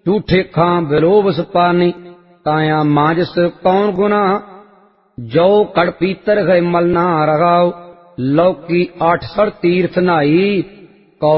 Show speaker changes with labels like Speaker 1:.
Speaker 1: झूठे खां बिलोबस पानी, काया मांजस कौन गुना। जो कड़ पीतर गए मल ना रगाओ, लौकी 8 सर तीर्थ नाई,